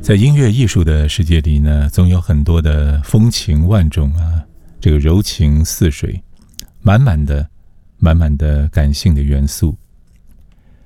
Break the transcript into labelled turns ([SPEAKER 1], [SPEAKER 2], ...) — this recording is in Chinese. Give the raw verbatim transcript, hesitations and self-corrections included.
[SPEAKER 1] 在音乐艺术的世界里呢，总有很多的风情万种啊，这个柔情似水，满满的满满的感性的元素。